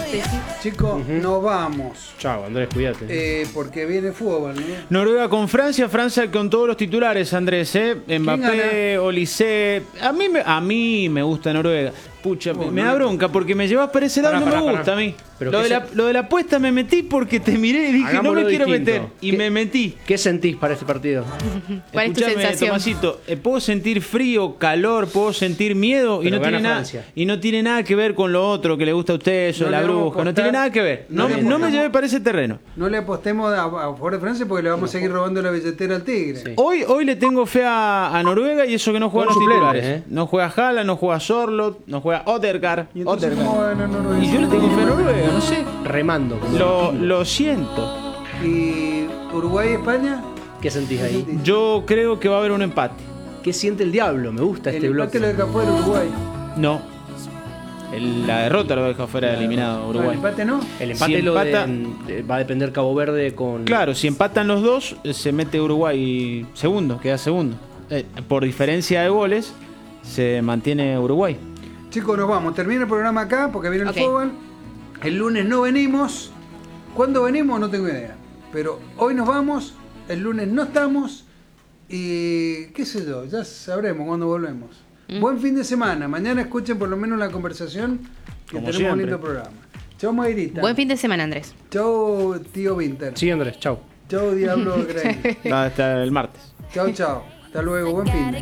Mate, sí. Chicos, nos vamos. Chao, Andrés, cuídate. Porque viene fútbol, ¿no? Noruega con Francia con todos los titulares, Andrés, Mbappé, Olise. A mí me gusta Noruega. Pucha, me da bronca porque me llevas para ese lado y no me gusta a mí. Pero lo de la apuesta me metí porque te miré y dije, hagámoslo no me quiero distinto. meter. Y me metí. ¿Qué sentís para este partido? ¿Cuál es tu Escuchame, sensación? Tomasito, puedo sentir frío, calor, puedo sentir miedo y Pero no, tiene gana nada, Francia. y no tiene nada que ver con lo otro que le gusta a usted, eso de No la le vamos a bruja. No apostar. tiene nada que ver. No No, le no me apostamos. lleve para ese terreno. No le apostemos a favor de Francia porque le vamos a seguir robando la billetera al Tigre. Sí. Hoy le tengo fe a Noruega y eso que no juega Con los suplentes, titulares. No juega Haaland, no juega Sorlot, no juega Odegaard. Y entonces, ¿cómo va a ganar Noruega? Y yo le tengo fe a Noruega, no sé. Remando. como Lo siento. ¿Y Uruguay-España? ¿Qué sentís ahí? Yo creo que va a haber un empate. ¿Qué siente el diablo? Me gusta este El bloque. empate lo deja fuera Uruguay. No. La derrota lo deja fuera eliminado ¿El Uruguay. empate no? El empate Si empata- va a depender Cabo Verde con... Claro, si empatan los dos, se mete Uruguay segundo, queda segundo. Por diferencia de goles, se mantiene Uruguay. Chicos, nos vamos. Termina el programa acá porque viene el Ok. fútbol. El lunes no venimos. ¿Cuándo venimos? No tengo idea. Pero hoy nos vamos. El lunes no estamos. Y qué sé yo, ya sabremos cuándo volvemos. Buen fin de semana. Mañana escuchen por lo menos la conversación. Que Como tenemos siempre. un lindo programa. Chau, Mayrita. Buen fin de semana, Andrés. Chau, tío Winter. Sí, Andrés, chao. Chau, Diablo Grey. Hasta el martes. Chau, chau. Hasta luego. Buen fin de